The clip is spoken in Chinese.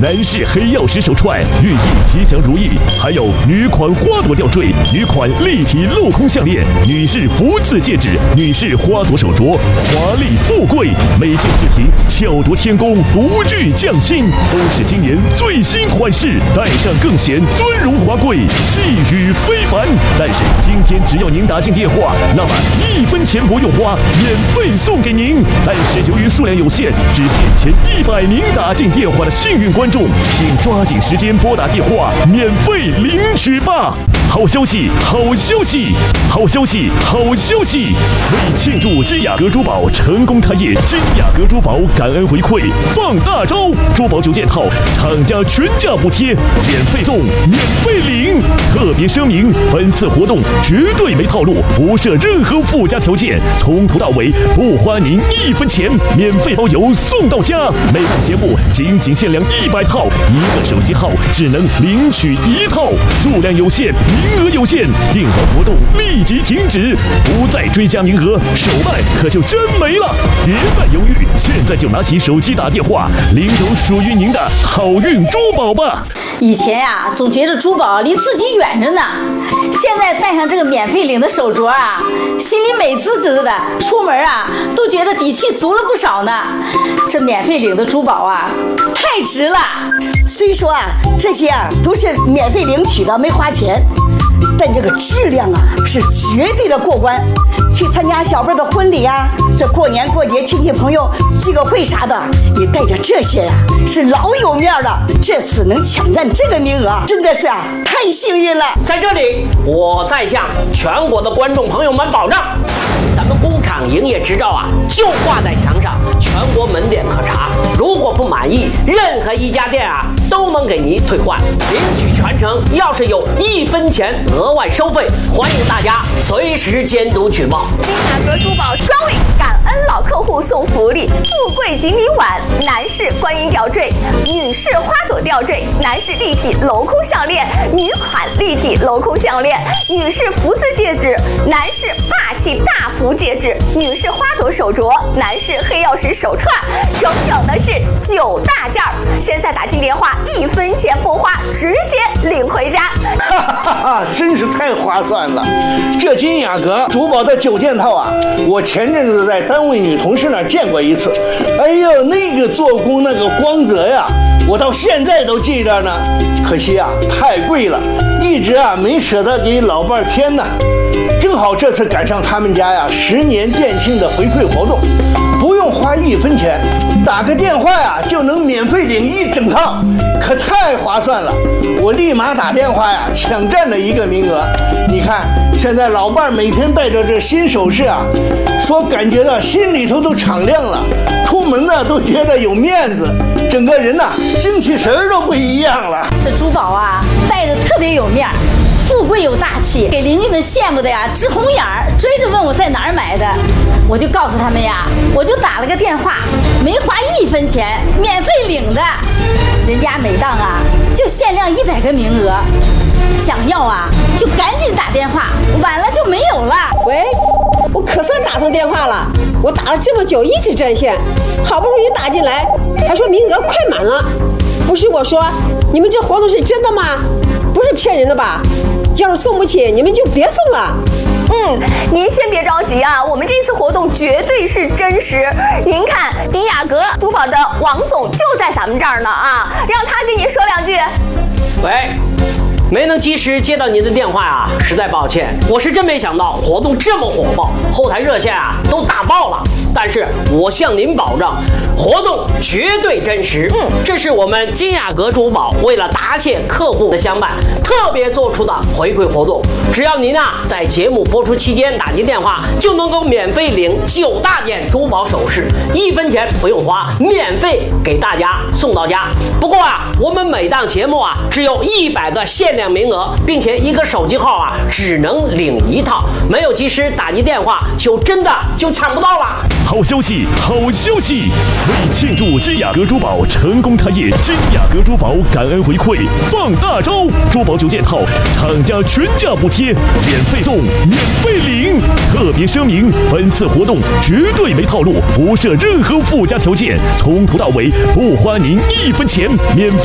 男士黑曜石手串，寓意吉祥如意；还有女款花朵吊坠、女款立体镂空项链、女士福字戒指、女士花朵手镯，华丽富贵。每件饰品巧夺天工，不惧匠心，都是今年最新款式，戴上更显尊荣华贵，气宇非凡。但是今天只要您打进电话，那么1分钱不用花，免费送给您。但是由于数量有限，只限前100名打进电话的幸运观众，请抓紧时间拨打电话，免费领取吧！好消息，好消息，好消息，好消息！为庆祝金雅阁珠宝成功开业，金雅阁珠宝感恩回馈放大招，珠宝9件套，厂家全价补贴，免费送，免费领。特别声明，本次活动绝对没套路，不设任何附加条件，从头到尾不花您1分钱，免费包邮送到家。每档节目仅限量100套，一个手机号只能领取1套，数量有限，名额有限，订完活动立即停止，不再追加名额，手慢可就真没了。别再犹豫，现在就拿起手机打电话，领走属于您的好运珠宝吧。 以前呀，总觉得珠宝离自己远着呢，现在戴上这个免费领的手镯啊，心里美滋滋的，出门啊都觉得底气足了不少呢。这免费领的珠宝啊，太值了。 虽说啊，这些啊都是免费领取的，没花钱，但这个质量啊是绝对的过关。去参加小辈的婚礼啊，这过年过节亲戚朋友聚个会啥的，你带着这些呀，是老有面了。这次能抢占这个名额，真的是啊太幸运了。 在这里，我再向全国的观众朋友们保证，咱们工厂营业执照啊就挂在墙上，全国门店可查。如果不满意，任何一家店啊都能给您退换，领取全程要是有1分钱额外收费，欢迎大家随时监督举报。 金雅阁珠宝专为感恩老客户送福利：富贵锦鲤碗、男士观音吊坠、女士花朵吊坠、男士立体镂空项链、女款立体镂空项链、女士福字戒指、男士霸气大福戒指、女士花朵手镯、男士黑曜石手串，整整的是9大件儿。现在打进电话，1分钱不花，直接领回家。 哈哈哈，真是太划算了！这金雅阁珠宝的9件套啊，我前阵子在单位女同事那儿见过一次。哎呦，那个做工那个光泽呀，我到现在都记着呢。可惜啊，太贵了，一直啊没舍得给老伴儿添呢。正好这次赶上他们家呀10年店庆的回馈活动，不用花1分钱，打个电话呀就能免费领1整套，可太划算了！我立马打电话呀抢占了1个名额。你看现在老伴每天戴着这新首饰啊，说感觉到心里头都敞亮了，出门呢都觉得有面子，整个人呐精气神儿都不一样了。 这珠宝啊，戴着特别有面儿，富贵有大气，给邻居们羡慕的呀直红眼儿，追着问我在哪儿买的，我就告诉他们呀，我就打了个电话，没花1分钱，免费领的。人家每档啊就限量100个名额，想要啊就赶紧打电话，晚了就没有了。 喂，我可算打通电话了，我打了这么久一直占线，好不容易打进来，还说名额快满了。不是我说，你们这活动是真的吗？不是骗人的吧？要是送不起，你们就别送了。 您先别着急啊，我们这次活动绝对是真实。您看，金雅阁珠宝的王总就在咱们这儿呢啊，让他跟您说2句。 喂，没能及时接到您的电话啊，实在抱歉，我是真没想到活动这么火爆，后台热线啊都打爆了。但是我向您保证，活动绝对真实。这是我们金雅阁珠宝为了答谢客户的相伴，特别做出的回馈活动。只要您啊在节目播出期间打进电话，就能够免费领9大件珠宝首饰，1分钱不用花，免费给大家送到家。不过啊，我们每档节目啊只有100个限量名额，并且1个手机号啊只能领1套，没有及时打进电话，真的抢不到了。 好消息，好消息！为庆祝金雅阁珠宝成功开业，金雅阁珠宝感恩回馈放大招，珠宝9件套，厂家全价补贴，免费送，免费领。特别声明，本次活动绝对没套路，不设任何附加条件，从头到尾不花您1分钱，免费